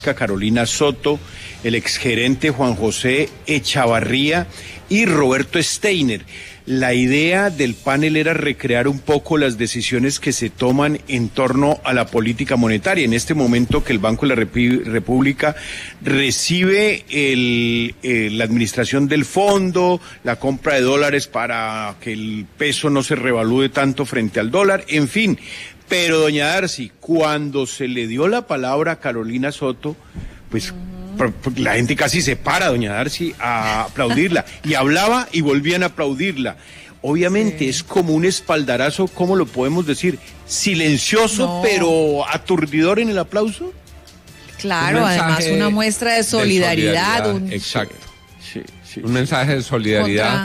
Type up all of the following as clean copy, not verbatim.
Carolina Soto, el exgerente Juan José Echavarría y Roberto Steiner. La idea del panel era recrear un poco las decisiones que se toman en torno a la política monetaria. En este momento que el Banco de la República recibe la administración del fondo, la compra de dólares para que el peso no se revalúe tanto frente al dólar, en fin. Pero, doña Darcy, cuando se le dio la palabra a Carolina Soto, pues la gente casi se para, doña Darcy, a aplaudirla. Y hablaba y volvían a aplaudirla. Obviamente es como un espaldarazo, ¿cómo lo podemos decir? Silencioso, pero aturdidor en el aplauso. Claro, además una muestra de solidaridad. Exacto. Un mensaje de solidaridad,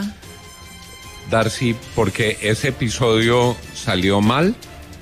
Darcy, porque ese episodio salió mal.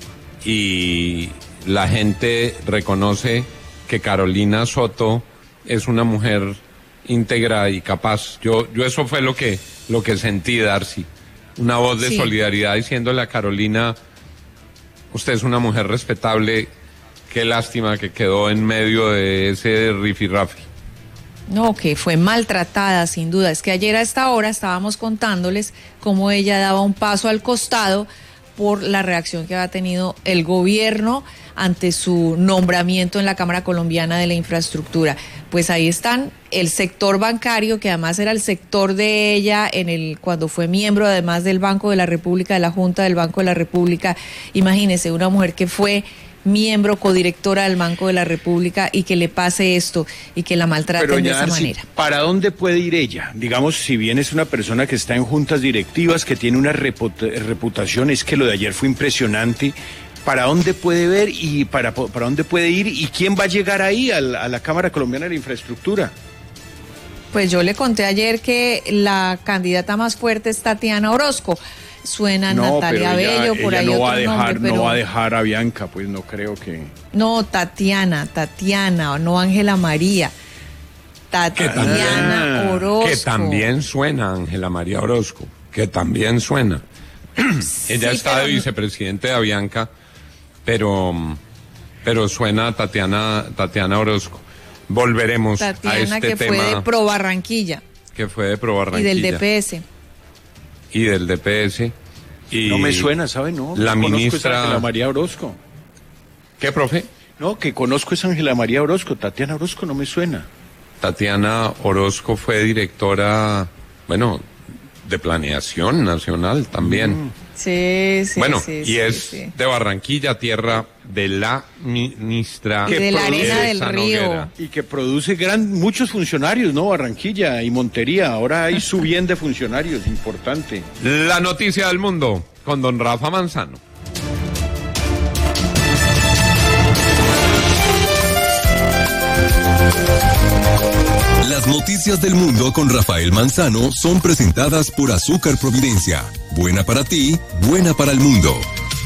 Y la gente reconoce que Carolina Soto es una mujer íntegra y capaz. Yo eso fue lo que sentí, Darcy. Una voz de solidaridad diciéndole a Carolina, usted es una mujer respetable, qué lástima que quedó en medio de ese rifirrafe. No, que fue maltratada, sin duda. Es que ayer a esta hora estábamos contándoles cómo ella daba un paso al costado por la reacción que había tenido el gobierno ante su nombramiento en la Cámara Colombiana de la Infraestructura. Pues ahí están el sector bancario, que además era el sector de ella cuando fue miembro además del Banco de la República, de la Junta del Banco de la República. Imagínese, una mujer que fue miembro, codirectora del Banco de la República, y que le pase esto y que la maltraten de esa manera. ¿Para dónde puede ir ella? Digamos, si bien es una persona que está en juntas directivas, que tiene una reputación, es que lo de ayer fue impresionante. ¿Para dónde puede ver y para dónde puede ir? ¿Y quién va a llegar ahí a la Cámara Colombiana de la Infraestructura? Pues yo le conté ayer que la candidata más fuerte es Tatiana Orozco. Suena Natalia Bello, por ahí otro nombre, pero no va a dejar a Bianca, pues no creo que... No, Tatiana, no Ángela María. Tatiana Orozco. Que también suena Ángela María Orozco, que también suena. Ella está de vicepresidente de Avianca, pero suena Tatiana Orozco. Volveremos a este tema. Tatiana, que fue de Pro Barranquilla. Y del DPS. Y no me suena, ¿sabe? No, la ministra Ángela María Orozco. ¿Qué, profe? No, que conozco es Ángela María Orozco. Tatiana Orozco no me suena. Tatiana Orozco fue directora, de Planeación Nacional también. Sí. De Barranquilla, tierra de la ministra de la Arena del Río. Y que produce muchos funcionarios, ¿no? Barranquilla y Montería. Ahora hay su bien de funcionarios, importante. La noticia del mundo con don Rafa Manzano. Las noticias del mundo con Rafael Manzano son presentadas por Azúcar Providencia. Buena para ti, buena para el mundo.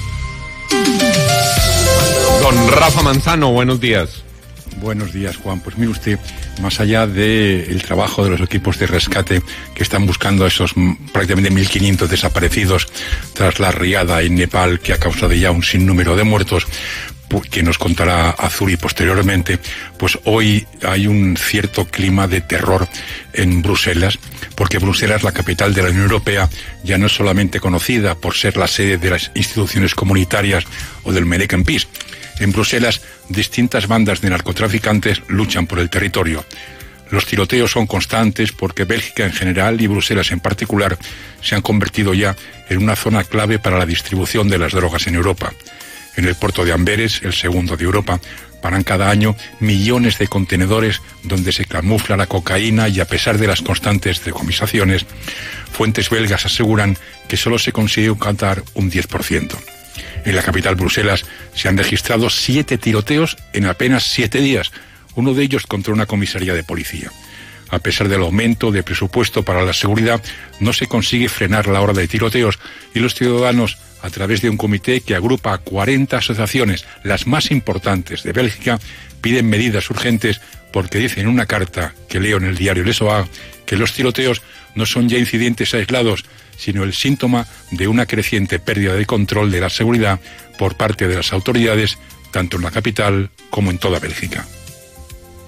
Don Rafa Manzano, buenos días. Buenos días, Juan. Pues mire usted, más allá del trabajo de los equipos de rescate que están buscando a esos prácticamente 1.500 desaparecidos tras la riada en Nepal, que ha causado ya un sinnúmero de muertos, que nos contará Azuri posteriormente, pues hoy hay un cierto clima de terror en Bruselas, porque Bruselas, la capital de la Unión Europea, ya no es solamente conocida por ser la sede de las instituciones comunitarias o del Medec en Peace. En Bruselas, distintas bandas de narcotraficantes luchan por el territorio. Los tiroteos son constantes porque Bélgica en general y Bruselas en particular se han convertido ya en una zona clave para la distribución de las drogas en Europa. En el puerto de Amberes, el segundo de Europa, paran cada año millones de contenedores donde se camufla la cocaína, y a pesar de las constantes decomisaciones, fuentes belgas aseguran que solo se consigue captar un 10%. En la capital, Bruselas, se han registrado 7 tiroteos en apenas 7 días, uno de ellos contra una comisaría de policía. A pesar del aumento de presupuesto para la seguridad, no se consigue frenar la ola de tiroteos, y los ciudadanos, a través de un comité que agrupa a 40 asociaciones, las más importantes de Bélgica, piden medidas urgentes porque dicen en una carta que leo en el diario Le Soir que los tiroteos no son ya incidentes aislados, sino el síntoma de una creciente pérdida de control de la seguridad por parte de las autoridades, tanto en la capital como en toda Bélgica.